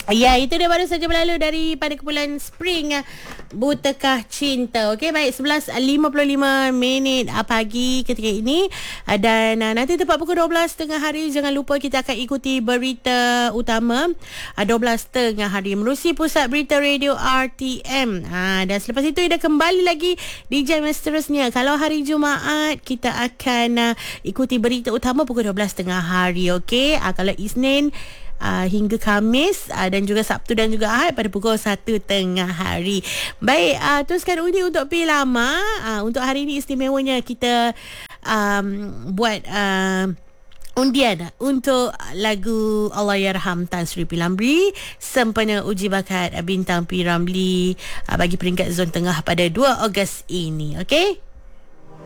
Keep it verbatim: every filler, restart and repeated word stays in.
Ya, itu dia baru saja berlalu daripada kumpulan Spring, Butakah Cinta. Okey, baik, sebelas lima puluh lima minit pagi ketika ini. Dan uh, nanti tepat pukul dua belas tengah hari, jangan lupa kita akan ikuti berita utama uh, dua belas tengah hari menerusi Pusat Berita Radio R T M. Ha, dan selepas itu Ida kembali lagi di jam yang seterusnya. Kalau hari Jumaat, kita akan uh, ikuti berita utama pukul dua belas tengah hari. Okey, uh, kalau Isnin Uh, hingga Khamis uh, dan juga Sabtu dan juga Ahad pada pukul satu tengah hari. Baik, uh, teruskan undi untuk P Lama. Uh, untuk hari ini istimewanya kita um, buat uh, undian untuk lagu Allahyarham Tan Sri P Ramlee sempena uji bakat bintang P Ramlee uh, bagi peringkat zon tengah pada dua Ogos ini. Okey.